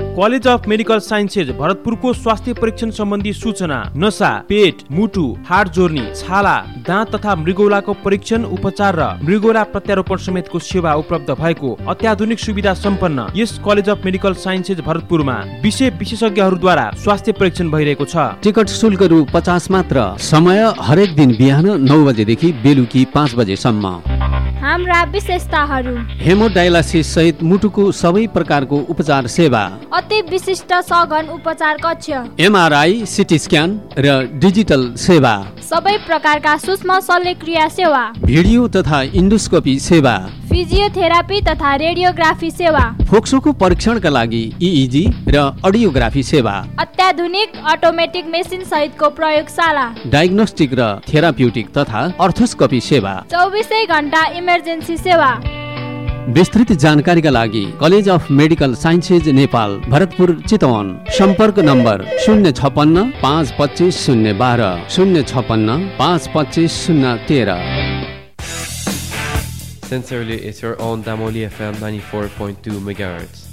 College of medical sciences भरतपुरको स्वास्थ्य परीक्षण सम्बन्धी सूचना, नसा, पेट, मुटु, हाड जोर्नी, छाला, दाँत तथा मृगौलाको परीक्षण, उपचार र मृगौला प्रत्यारोपण समेतको सेवा उपलब्ध भएको अत्याधुनिक सुविधा सम्पन्न यस कलेज अफ मेडिकल साइन्सेज भरतपुरमा विषय विशेषज्ञहरूद्वारा स्वास्थ्य परीक्षण भइरहेको छ। टिकट शुल्क रु 50 मात्र। समय हरेक दिन बिहान 9 बजेदेखि बेलुकी 5 बजेसम्म। हाम्रा विशेषताहरू: हेमोडायलासिस सहित मुटुको सबै प्रकारको उपचार सेवा, अति विशिष्ट सघन उपचार कक्ष, एमआरआई, सिटी स्क्यान र डिजिटल सेवा, सबै प्रकारका सूक्ष्म शल्यक्रिया सेवा, भिडियो तथा इन्डोस्कोपी सेवा, फिजियोथेरापी तथा रेडियोग्राफी सेवा, फोक्सोको परीक्षणका लागि इइजी र अडियोग्राफी सेवा, अत्याधुनिक अटोमेटिक मेसिन सहितको प्रयोगशाला, डायग्नोस्टिक र थेराप्युटिक तथा अर्थोस्कोपी सेवा, 24 घण्टा इमर्जेन्सी सेवा। विस्तृत जानकारीका लागि college of medical sciences Nepal, Bharatpur, Chitwan. सम्पर्क number 056 525 012 056 525 013। Sincerely, it's your own Damoli FM 94.2 MHz.